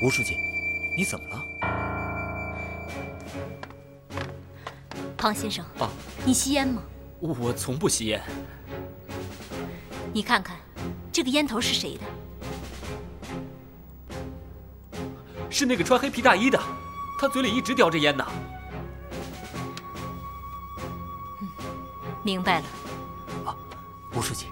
吴书记，你怎么了？ 庞先生， 啊， 你吸烟吗？ 我从不吸烟。 你看看，这个烟头是谁的？ 是那个穿黑皮大衣的，他嘴里一直叼着烟呢。 明白了。 啊，吴书记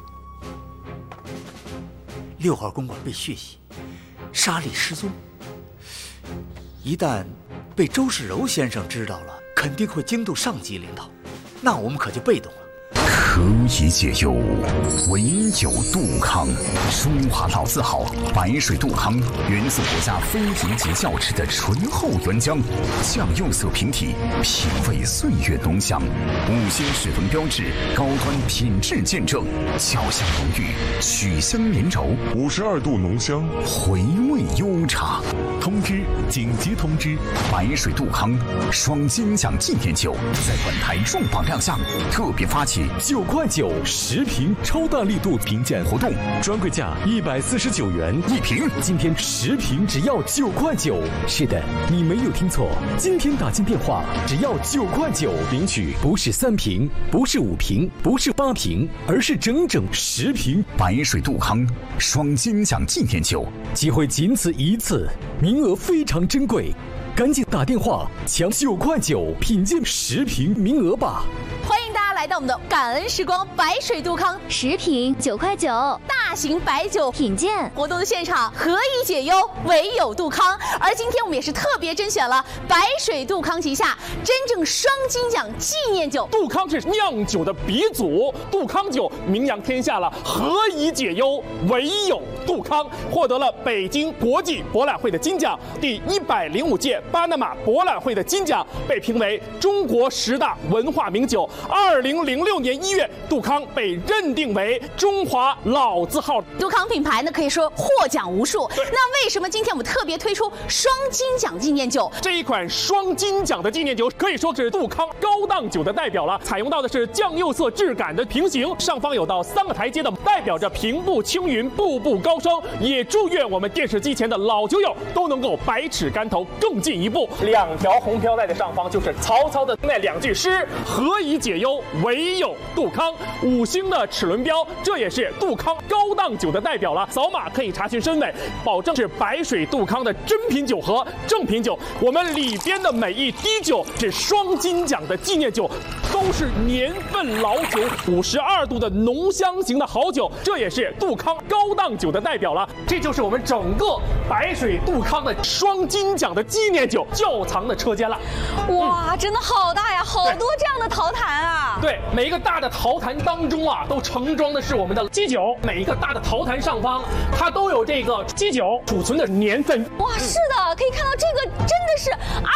，6号公馆被血洗，沙莉失踪。一旦被周世柔先生知道了，肯定会惊动上级领导，那我们可就被动了。 何以解忧，唯有杜康。中华老字号白水杜康，源自国家非敌级窖池的醇厚原浆，酱釉色瓶体，品味岁月浓香，5星10分标志，高端品质见证，焦香浓郁，曲香绵柔 ，52度浓香， 回味悠长。 通知，紧急通知！ 白水杜康双金奖纪念酒在本台重磅亮相，特别发起 9块910瓶超大力度评鉴活动，专柜价149元1瓶，今天10瓶只要9块9。是的，你没有听错，今天打进电话只要9块9，领取不是3瓶，不是5瓶，不是8瓶，而是整整10瓶白水杜康双金奖纪念酒， 机会仅此一次，名额非常珍贵，赶紧打电话抢9块9品鉴10瓶名额吧！ 欢迎大家来到我们的感恩时光白水杜康 10瓶9块9 大型白酒品鉴活动的现场，何以解忧，唯有杜康。而今天我们也是特别甄选了白水杜康旗下真正双金奖纪念酒。 杜康是酿酒的鼻祖，杜康酒名扬天下了，何以解忧，唯有杜康。获得了北京国际博览会的金奖，第105届巴拿马博览会的金奖，被评为中国10大文化名酒。2006年1月，杜康被认定为中华老字号。 杜康品牌呢，可以说获奖无数。那为什么今天我们特别推出双金奖纪念酒？ 这一款双金奖的纪念酒可以说是杜康高档酒的代表了，采用到的是酱釉色质感的瓶型，上方有到3个台阶的，代表着平步青云，步步高升。也祝愿我们电视机前的老酒友都能够百尺竿头更进一步。2条红飘带的上方就是曹操的那2句诗：何以解忧，唯有杜康。5星的齿轮标，这也是杜康高档酒的代表了。扫码可以查询身份，保证是白水杜康的真品酒和正品酒。我们里边的每一滴酒是双金奖的纪念酒，都是年份老酒，52度的浓香型的好酒，这也是杜康高档酒的代表了。这就是我们整个白水杜康的双金奖的纪念酒窖藏的车间了。 哇，真的好大呀，好多这样的陶坛啊！ 对，每一个大的陶坛当中啊，都盛装的是我们的基酒。每一个大的陶坛上方，它都有这个基酒储存的年份。 哇，是的，可以看到这个真的是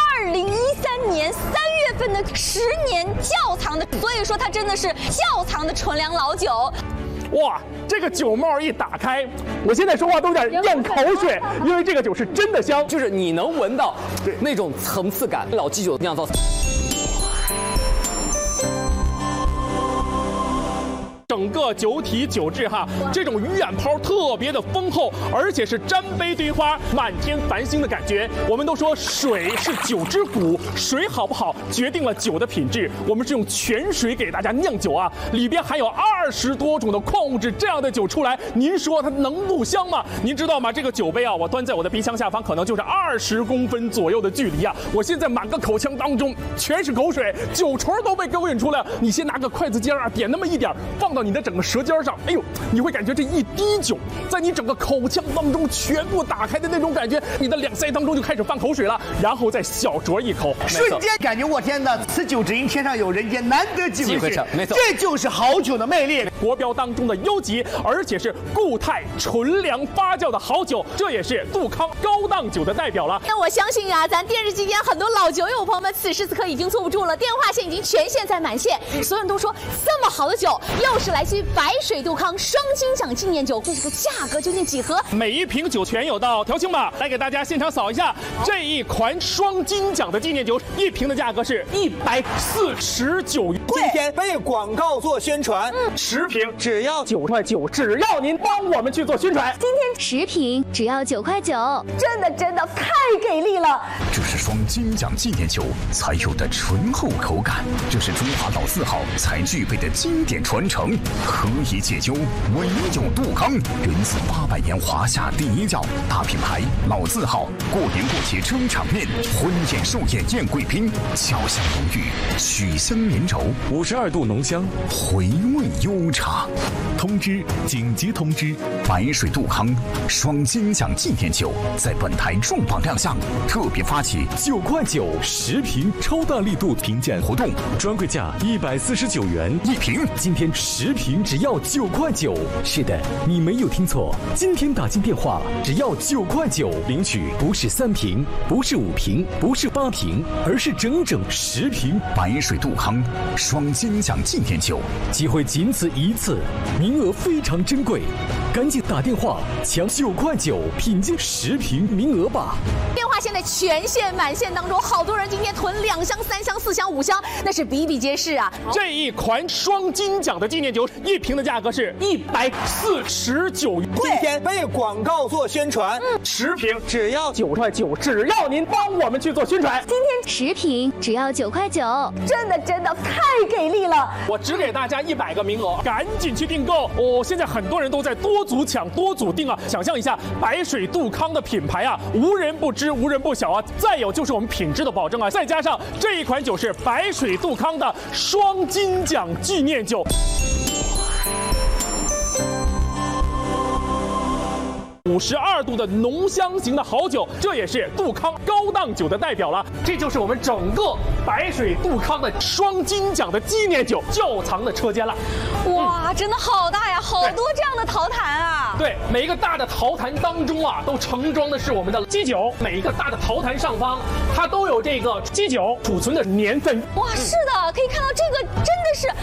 2013年3月份的10年窖藏的，所以说它真的是窖藏的纯粮老酒。 哇，这个酒帽一打开，我现在说话都有点咽口水，因为这个酒是真的香， 就是你能闻到那种层次感。老基酒酿造。 整个酒体酒质哈，这种鱼眼泡特别的丰厚，而且是沾杯堆花、满天繁星的感觉。我们都说水是酒之骨，水好不好决定了酒的品质。我们是用泉水给大家酿酒啊，里边含有20多种的矿物质，这样的酒出来，您说它能不香吗？您知道吗？这个酒杯啊，我端在我的鼻腔下方，可能就是20公分左右的距离啊。我现在满个口腔当中全是口水，酒唇都被勾引出来了。你先拿个筷子尖啊，点那么一点，放到你的整个舌尖上，哎呦，你会感觉这一滴酒在你整个口腔当中全部打开的那种感觉，你的两腮当中就开始放口水了，然后再小酌一口， 瞬间感觉我天哪，此酒只应天上有人间，难得几回事。 没错， 这就是好酒的魅力。 国标当中的优级，而且是固态纯粮发酵的好酒，这也是杜康高档酒的代表了。 那我相信啊，咱电视机前很多老酒友朋友们，此时此刻已经坐不住了，电话线已经全线在满线，所有人都说这么好的酒，又是来自于白水杜康双金奖纪念酒，这个价格究竟几何？ 每一瓶酒全有到调清码，来给大家现场扫一下。这一款双金奖的纪念酒，一瓶的价格是149元。 今天为广告做宣传，10瓶只要 9块9，只要您帮我们去做宣传。 今天10瓶只要9块9， 真的太给力了！ 这是双金奖纪念酒才有的醇厚口感，这是中华老字号才具备的经典传承。何以解忧，唯有杜康，源自800年华夏第一窖，大品牌，老字号，过年过节撑场面，婚宴寿宴宴贵宾，焦香浓郁，曲香绵柔 ，52度浓香， 回味悠长。通知，紧急通知！白水杜康双金奖纪念酒在本台重磅亮相，特别发起 9块9 10瓶超大力度评鉴活动，专柜价149元一瓶， 今天10瓶只要9块9。是的，你没有听错，今天打进电话只要9块9，领取不是3瓶，不是5瓶，不是8瓶，而是整整10瓶白水杜康双金奖纪念酒， 机会仅此一次，名额非常珍贵，赶紧打电话抢9块9品鉴10瓶名额吧！ 电话现在全线满线当中，好多人今天囤2箱、3箱、4箱、5箱，那是比比皆是啊！ 这一款双金奖的纪念酒，一瓶的价格是149元。 今天为广告做宣传，10瓶只要 9块9，只要您帮我们去做宣传。 今天10瓶只要9块9， 真的太给力了！ 我只给大家100个名额，赶紧去订购哦！现在很多人都在多组抢、多组订啊！想象一下，白水杜康的品牌啊，无人不知、无人不晓啊！再有就是我们品质的保证啊！再加上这一款酒是白水杜康的双金奖纪念酒。52度的浓香型的好酒，这也是杜康高档酒的代表了。这就是我们整个白水杜康的双金奖的纪念酒窖藏的车间了。 哇，真的好大呀，好多这样的陶坛啊！ 对，每一个大的陶坛当中啊，都盛装的是我们的基酒。每一个大的陶坛上方，它都有这个基酒储存的年份。 哇，是的，可以看到这个真的是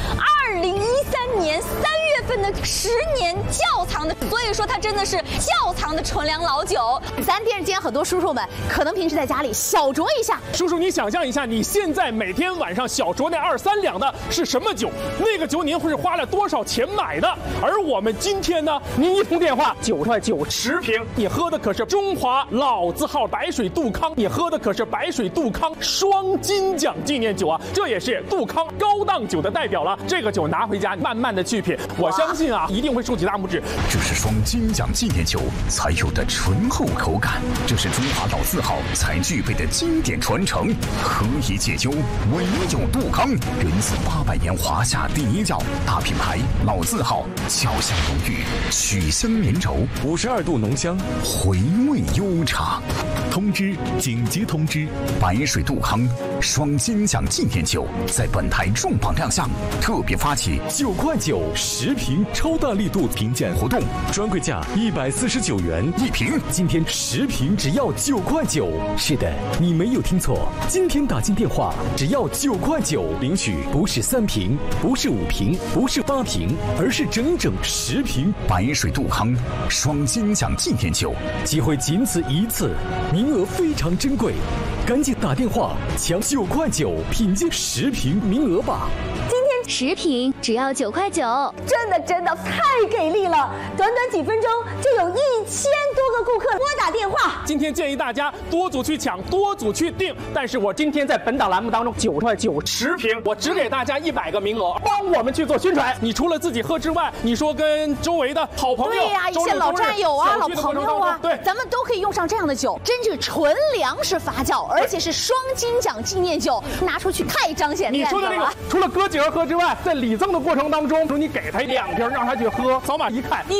2013年3月份的10年窖藏的，所以说它真的是窖藏的纯粮老酒。咱电视间很多叔叔们可能平时在家里小酌一下， 叔叔你想象一下，你现在每天晚上小酌那2、3两的是什么酒？那个酒您会是花了多少钱买的？而我们今天呢，您一通电话9块9 10瓶，你喝的可是中华老字号白水杜康，你喝的可是白水杜康双金奖纪念酒啊！这也是杜康高档酒的代表了。这个酒拿回家慢慢的去品，我相信啊，一定会竖起大拇指。 这是双金奖纪念酒才有的醇厚口感，这是中华老字号才具备的经典传承。何以解忧，唯有杜康，源自800年华夏第一窖，大品牌，老字号，焦香浓郁，曲香绵柔 ，52度浓香， 回味悠长。通知，紧急通知！白水杜康双金奖纪念酒在本台重磅亮相，特别发起 9块9 10瓶超大力度评鉴活动，专柜价149元一瓶， 今天10瓶只要9块9。是的，你没有听错，今天打进电话只要9块9，领取不是3瓶，不是5瓶，不是8瓶，而是整整10瓶白水杜康双金奖纪念酒， 机会仅此一次，名额非常珍贵，赶紧打电话抢9块9品鉴10瓶名额吧！ 今天10瓶只要9块9， 真的太给力了！短几分钟就有1000多个顾客拨打电话。 今天建议大家多组去抢，多组去订。但是我今天在本档栏目当中9块9 10瓶，我只给大家100个名额，帮我们去做宣传。你除了自己喝之外，你说跟周围的好朋友， 对呀，一些老战友啊、老朋友啊， 对， 咱们都可以用上这样的酒，真是纯粮食发酵，而且是双金奖纪念酒，拿出去太彰显面子了。 你说的那个，除了哥几个喝之外，在礼赠的过程当中，你给他2瓶，让他去喝，扫码一看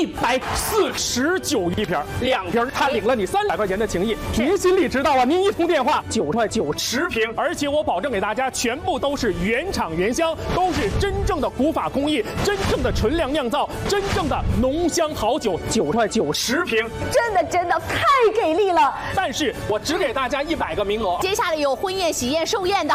149一瓶，2瓶他领了你300块钱的情谊，您心里知道啊。您一通电话9块9 10瓶，而且我保证给大家全部都是原厂原香，都是真正的古法工艺，真正的纯粮酿造，真正的浓香好酒，9块9 10瓶， 真的太给力了。 但是我只给大家100个名额， 接下来有婚宴、喜宴、寿宴的。